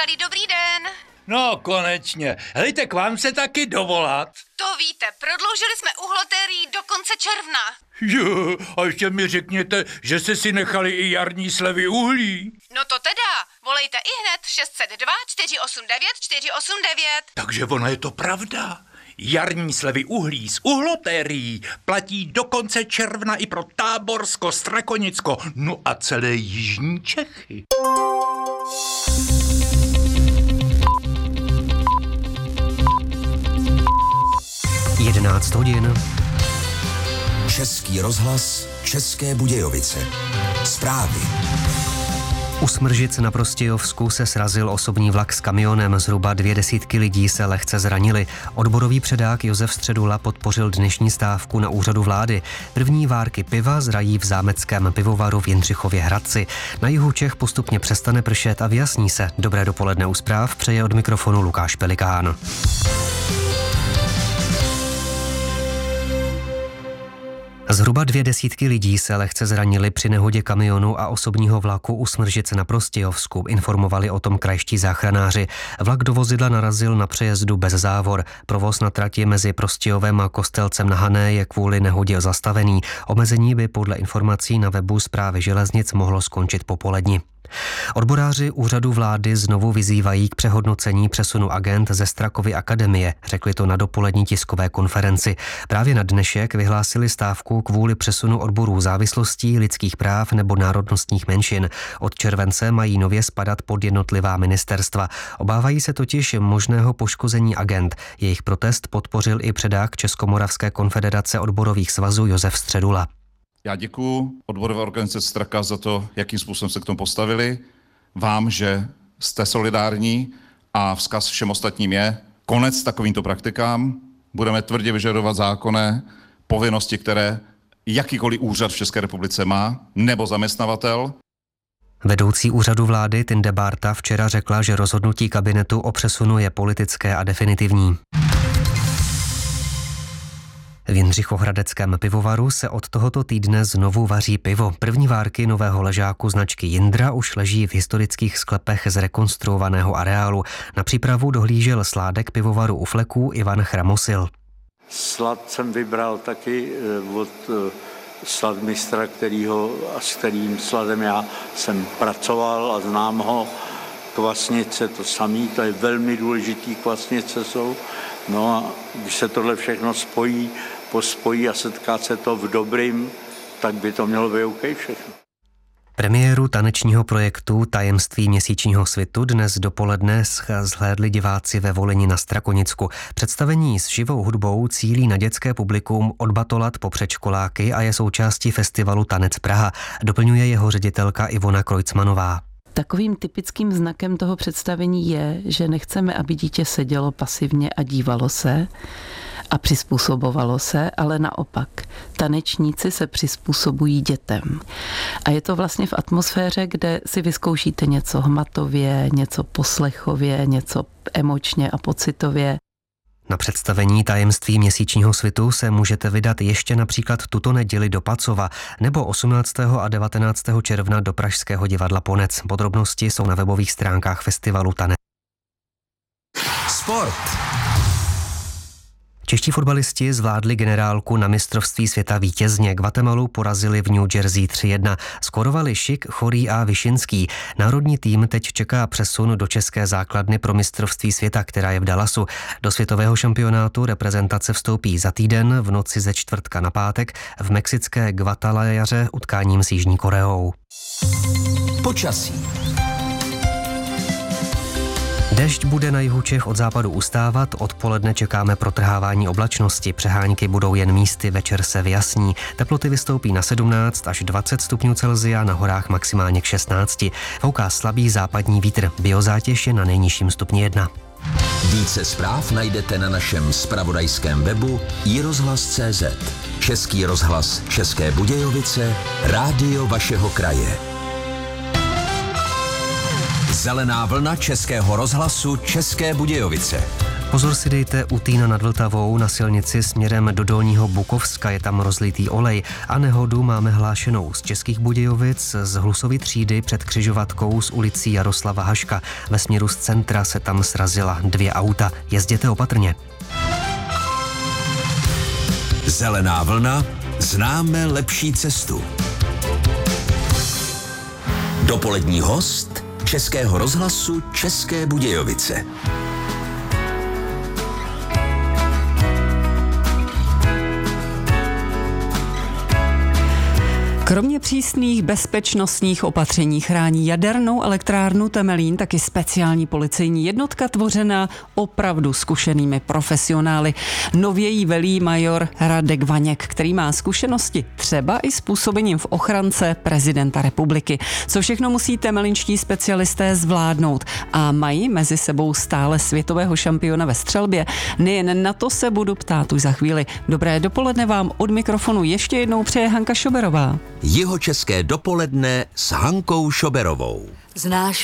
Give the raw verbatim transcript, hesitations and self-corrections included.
Milý, dobrý den. No, konečně. Hejte, k vám se taky dovolat. To víte, prodloužili jsme uhlotérií do konce června. Jo, a ještě mi řekněte, že jste si nechali i jarní slevy uhlí. No to teda, volejte i hned šest set dva čtyři osm devět čtyři osm devět. Takže ono je to pravda. Jarní slevy uhlí z uhlotérií platí do konce června i pro Táborsko, Strakonicko, no a celé jižní Čechy. jedenáct hodin. Český rozhlas, České Budějovice. Zprávy. U Smržic na Prostějovsku se srazil osobní vlak s kamionem. Zhruba dvě desítky lidí se lehce zranili. Odborový předák Josef Středula podpořil dnešní stávku na úřadu vlády. První várky piva zrají v zámeckém pivovaru v Jindřichově Hradci. Na jihu Čech postupně přestane pršet a vyjasní se. Dobré dopoledne u zpráv přeje od mikrofonu Lukáš Pelikán. Zhruba dvě desítky lidí se lehce zranili při nehodě kamionu a osobního vlaku u Smržic na Prostějovsku, informovali o tom krajští záchranáři. Vlak do vozidla narazil na přejezdu bez závor. Provoz na trati mezi Prostějovem a Kostelcem na Hané je kvůli nehodě zastavený. Omezení by podle informací na webu Správy železnic mohlo skončit po poledni. Odboráři úřadu vlády znovu vyzývají k přehodnocení přesunu agent ze Strakovy akademie, řekli to na dopolední tiskové konferenci. Právě na dnešek vyhlásili stávku kvůli přesunu odborů závislostí, lidských práv nebo národnostních menšin. Od července mají nově spadat pod jednotlivá ministerstva. Obávají se totiž možného poškození agent. Jejich protest podpořil i předák Českomoravské konfederace odborových svazů Josef Středula. Já děkuju odborové organizace Straka za to, jakým způsobem se k tomu postavili. Vám, že jste solidární a vzkaz všem ostatním je konec takovýmto praktikám. Budeme tvrdě vyžadovat zákonné povinnosti, které jakýkoliv úřad v České republice má, nebo zaměstnavatel. Vedoucí úřadu vlády Tinde Bárta včera řekla, že rozhodnutí kabinetu o přesunu je politické a definitivní. V Jindřichohradeckém pivovaru se od tohoto týdne znovu vaří pivo. První várky nového ležáku značky Jindra už leží v historických sklepech z rekonstruovaného areálu. Na přípravu dohlížel sládek pivovaru u Fleků Ivan Chramosil. Slad jsem vybral taky od sladmistra, kterýho, a s kterým sladem já jsem pracoval a znám ho. Kvasnice to samý, to je velmi důležitý, kvasnice jsou. No a když se tohle všechno spojí, pospojí a setká se to v dobrým, tak by to mělo být OK všechno. Premiéru tanečního projektu Tajemství měsíčního svitu dnes dopoledne zhlédli diváci ve Volyni na Strakonicku. Představení s živou hudbou cílí na dětské publikum od batolat po předškoláky a je součástí festivalu Tanec Praha, doplňuje jeho ředitelka Ivona Krojcmanová. Takovým typickým znakem toho představení je, že nechceme, aby dítě sedělo pasivně a dívalo se a přizpůsobovalo se, ale naopak. Tanečníci se přizpůsobují dětem. A je to vlastně v atmosféře, kde si vyzkoušíte něco hmatově, něco poslechově, něco emočně a pocitově. Na představení Tajemství měsíčního svitu se můžete vydat ještě například tuto neděli do Pacova nebo osmnáctého a devatenáctého června do Pražského divadla Ponec. Podrobnosti jsou na webových stránkách festivalu Tanec. Sport. Čeští fotbalisti zvládli generálku na mistrovství světa vítězně. Guatemalu porazili v New Jersey tři jedna. Skorovali Šik, Chorý a Višinský. Národní tým teď čeká přesun do české základny pro mistrovství světa, která je v Dallasu. Do světového šampionátu reprezentace vstoupí za týden v noci ze čtvrtka na pátek v mexické Guadalajaře utkáním s Jižní Koreou. Počasí. Dešť bude na jihu Čech od západu ustávat, odpoledne čekáme protrhávání oblačnosti, přehánky budou jen místy, večer se vyjasní. Teploty vystoupí na sedmnáct až dvacet stupňů Celsia, na horách maximálně k šestnácti. Fouká slabý západní vítr, biozátěž je na nejnižším stupni jedna. Více zpráv najdete na našem zpravodajském webu i rozhlas tečka cé zet. Český rozhlas České Budějovice, rádio vašeho kraje. Zelená vlna Českého rozhlasu České Budějovice. Pozor si dejte u Týna nad Vltavou na silnici směrem do Dolního Bukovska, je tam rozlitý olej a nehodu máme hlášenou z Českých Budějovic z Hlusovy třídy před křižovatkou s ulicí Jaroslava Haška. Ve směru z centra se tam srazila dvě auta. Jezděte opatrně. Zelená vlna, známe lepší cestu. Dopolední host Českého rozhlasu České Budějovice. Kromě přísných bezpečnostních opatření chrání jadernou elektrárnu Temelín taky speciální policejní jednotka tvořená opravdu zkušenými profesionály. Nově jí velí major Radek Vaněk, který má zkušenosti třeba i s působením v ochrance prezidenta republiky. Co všechno musí temelínští specialisté zvládnout a mají mezi sebou stále světového šampiona ve střelbě? Nejen na to se budu ptát už za chvíli. Dobré dopoledne vám od mikrofonu ještě jednou přeje Hanka Šoberová. Jihočeské dopoledne s Hankou Šoberovou. Znáš